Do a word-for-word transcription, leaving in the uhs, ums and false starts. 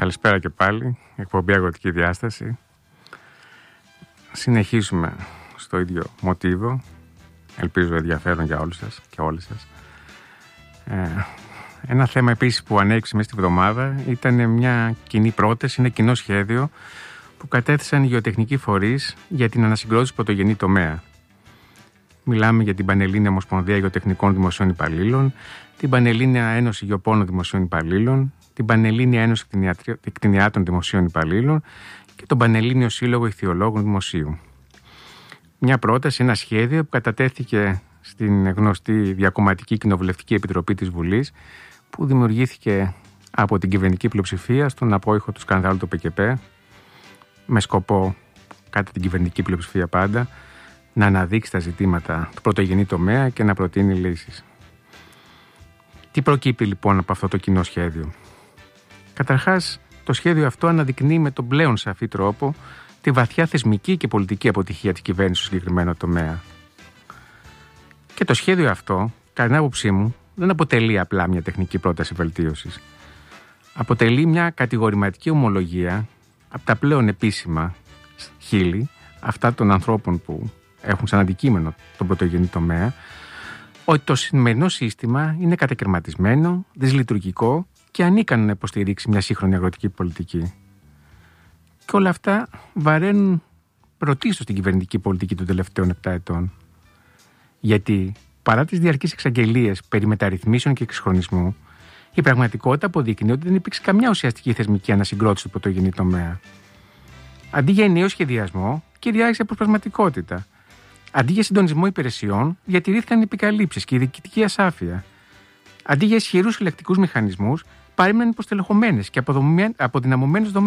Καλησπέρα και πάλι, εκπομπή Αγροτική Διάσταση. Συνεχίζουμε στο ίδιο μοτίβο, ελπίζω ενδιαφέρον για όλους σας και όλες σας. Ε, ένα θέμα επίσης που ανέκυψε μέσα στη βδομάδα ήταν μια κοινή πρόταση, ένα κοινό σχέδιο που κατέθεσαν οι γεωτεχνικοί φορείς για την ανασυγκρότηση του πρωτογενή τομέα. Μιλάμε για την Πανελλήνια Ομοσπονδία Γεωτεχνικών Δημοσίων Υπαλλήλων, την Πανελλήνια Ένωση Γεωπόνων Δημοσίων Υπαλλήλων, την Πανελλήνια Ένωση Κτηνιάτων Δημοσίων Υπαλλήλων και τον Πανελλήνιο Σύλλογο Ιχθυολόγων Δημοσίου. Μια πρόταση, ένα σχέδιο που κατατέθηκε στην γνωστή Διακομματική Κοινοβουλευτική Επιτροπή της Βουλής, που δημιουργήθηκε από την κυβερνητική πλειοψηφία στον απόϊχο του σκανδάλου του ΠΚΠ, με σκοπό, κατά την κυβερνητική πλειοψηφία πάντα, να αναδείξει τα ζητήματα του πρωτογενή τομέα και να προτείνει λύσεις. Τι προκύπτει λοιπόν από αυτό το κοινό σχέδιο? Καταρχάς, το σχέδιο αυτό αναδεικνύει με τον πλέον σαφή τρόπο τη βαθιά θεσμική και πολιτική αποτυχία της κυβέρνησης στο συγκεκριμένο τομέα. Και το σχέδιο αυτό, κατά την άποψή μου, δεν αποτελεί απλά μια τεχνική πρόταση βελτίωσης. Αποτελεί μια κατηγορηματική ομολογία από τα πλέον επίσημα χείλη, αυτά των ανθρώπων που έχουν σαν αντικείμενο τον πρωτογενή τομέα, ότι το σημερινό σύστημα είναι κατακαιρματισμένο, δυσλειτουργικό και ανίκανο να υποστηρίξει μια σύγχρονη αγροτική πολιτική. Και όλα αυτά βαραίνουν πρωτίστως την κυβερνητική πολιτική των τελευταίων επτά ετών. Γιατί παρά τις διαρκείς εξαγγελίες περί μεταρρυθμίσεων και εξυγχρονισμού, η πραγματικότητα αποδεικνύει ότι δεν υπήρξε καμιά ουσιαστική θεσμική ανασυγκρότηση του πρωτογενή τομέα. Αντί για ενιαίο σχεδιασμό, κυριάρχησε αποσπασματικότητα. Αντί για συντονισμό υπηρεσιών, διατηρήθηκαν οι επικαλύψεις και η διοικητική ασάφεια. Αντί για ισχυρούς ελεκτικούς μηχανισμούς, παρέμειναν υποστελεχωμένες και αποδυναμωμένες δομές.